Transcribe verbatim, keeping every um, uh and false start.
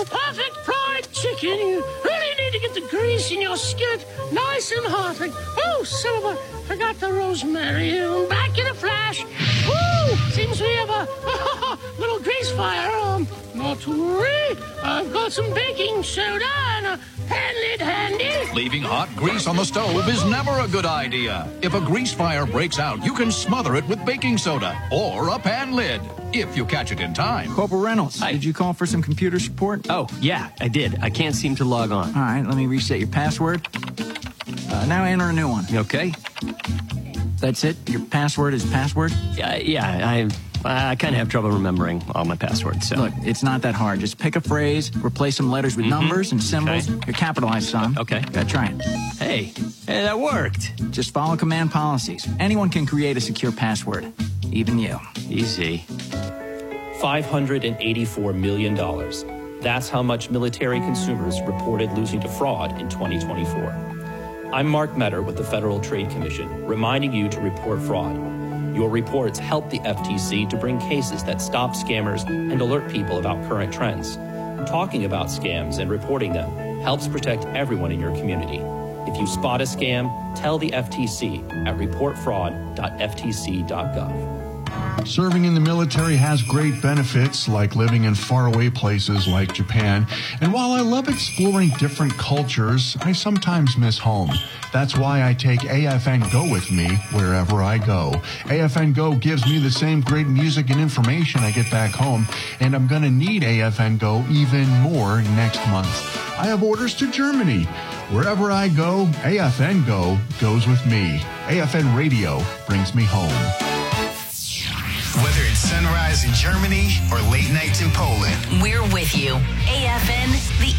the perfect fried chicken, you really need to get the grease in your skillet nice and hot. Like, oh, son of a, forgot the rosemary. I'm back in a flash. Woo! Seems we have a little grease fire. Um, not to worry. I've got some baking soda and a pan lid handy. Leaving hot grease on the stove is never a good idea. If a grease fire breaks out, you can smother it with baking soda or a pan lid, if you catch it in time. Corporal Reynolds, Hi. Did you call for some computer support? Oh, yeah, I did. I can't seem to log on. All right, let me reset your password. Uh, now enter a new one. Okay? That's it? Your password is password? Yeah, yeah, I I kind of have trouble remembering all my passwords, so... Look, it's not that hard. Just pick a phrase, replace some letters with mm-hmm. numbers and symbols. Okay. You're capitalized some. Okay. Yeah, try it. Hey, hey, that worked. Just follow command policies. Anyone can create a secure password. Even you. Easy. five hundred eighty-four million dollars. That's how much military consumers reported losing to fraud in twenty twenty-four. I'm Mark Metter with the Federal Trade Commission, reminding you to report fraud. Your reports help the F T C to bring cases that stop scammers and alert people about current trends. Talking about scams and reporting them helps protect everyone in your community. If you spot a scam, tell the F T C at report fraud dot f t c dot gov. Serving in the military has great benefits, like living in faraway places like Japan. And while I love exploring different cultures, I sometimes miss home. That's why I take A F N Go with me wherever I go. A F N Go gives me the same great music and information I get back home, and I'm going to need A F N Go even more next month. I have orders to Germany. Wherever I go, A F N Go goes with me. A F N Radio brings me home. Whether it's sunrise in Germany or late nights in Poland, we're with you. A F N, the